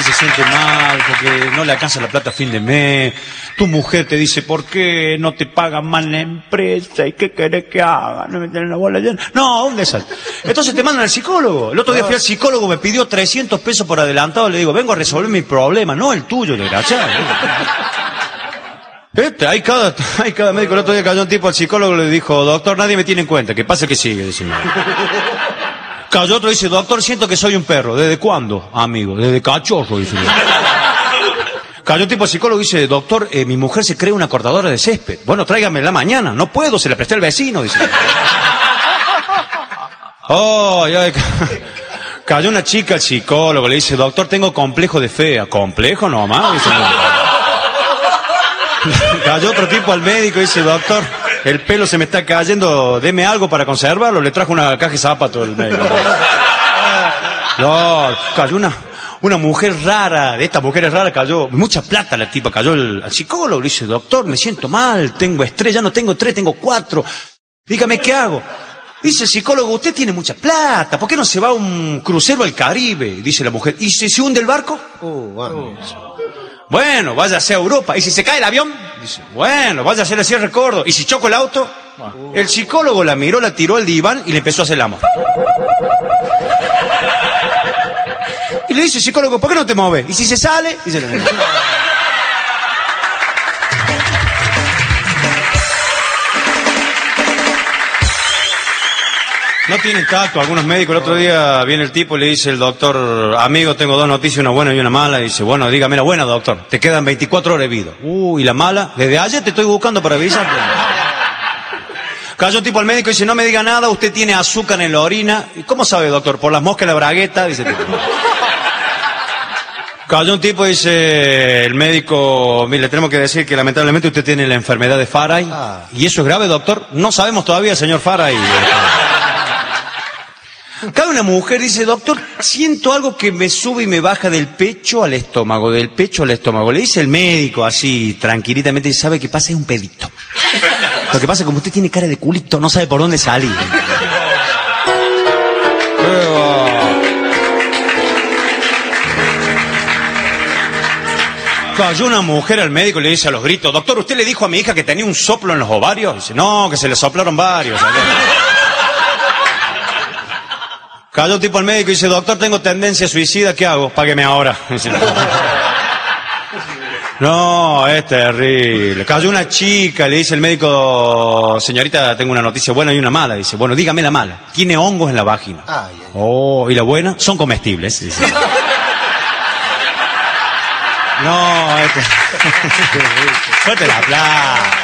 se siente mal porque no le alcanza la plata a fin de mes. Tu mujer te dice, ¿por qué no te pagan mal la empresa? ¿Y qué querés que haga? No me tienen la bola llena. No, ¿dónde sale? Entonces te mandan al psicólogo. El otro día fui al psicólogo, me pidió 300 pesos por adelantado. Le digo, vengo a resolver mi problema, no el tuyo, desgraciado. Hay cada médico. El otro día cayó un tipo al psicólogo y le dijo, doctor, nadie me tiene en cuenta, que pase que sigue, dice. Cayó otro y dice, doctor, siento que soy un perro. ¿Desde cuándo, amigo? Desde cachorro, dice. Cayó un tipo al psicólogo y dice, doctor, mi mujer se cree una cortadora de césped. Bueno, tráigamela mañana. No puedo, se la presté al vecino, dice. Oh, ya. Cayó una chica al psicólogo, le dice, doctor, tengo complejo de fea. ¿Complejo nomás? Dice. Cayó otro tipo al médico y dice, doctor, el pelo se me está cayendo, deme algo para conservarlo. Le trajo una caja de zapatos el médico. No, cayó una mujer rara, de estas mujeres raras, cayó, mucha plata la tipa, cayó al psicólogo, le dice, doctor, me siento mal, tengo estrés, ya no tengo 3, tengo 4. Dígame, ¿qué hago? Dice el psicólogo, usted tiene mucha plata, ¿por qué no se va a un crucero al Caribe? Dice la mujer, ¿y si se hunde el barco? Bueno, váyase a Europa. ¿Y si se cae el avión? Dice, bueno, váyase a la Sierra Córdoba. ¿Y si choco el auto? El psicólogo la miró, la tiró al diván y le empezó a hacer el amor. Y le dice el psicólogo, ¿por qué no te mueves? ¿Y si se sale? Dice la mujer. No tienen tacto algunos médicos. El otro día viene el tipo y le dice el doctor, amigo, tengo 2 noticias, una buena y una mala. Y dice, bueno, dígame la buena, doctor. Te quedan 24 horas de vida. ¿Y la mala? Desde ayer te estoy buscando para avisar. Cayó un tipo al médico y dice, no me diga nada, usted tiene azúcar en la orina. ¿Y cómo sabe, doctor? Por las moscas en la bragueta, dice el tipo. Cayó un tipo y dice, el médico, mire, le tenemos que decir que lamentablemente usted tiene la enfermedad de Faraday. ¿Y eso es grave, doctor? No sabemos todavía, señor Faraday. Cae una mujer y dice, doctor, siento algo que me sube y me baja del pecho al estómago, del pecho al estómago. Le dice el médico así, tranquilitamente, y sabe que pasa es un pedito. Lo que pasa es que como usted tiene cara de culito, no sabe por dónde salir. Cayó una mujer al médico y le dice a los gritos, doctor, ¿usted le dijo a mi hija que tenía un soplo en los ovarios? Dice, no, que se le soplaron varios. Cayó un tipo al médico y dice, doctor, tengo tendencia suicida, ¿qué hago? Págueme ahora. No, es terrible. Cayó una chica, le dice el médico, señorita, tengo una noticia buena y una mala. Dice, bueno, dígame la mala. Tiene hongos en la vagina. Oh, ¿y la buena? Son comestibles. Dice. No, fuerte la plata.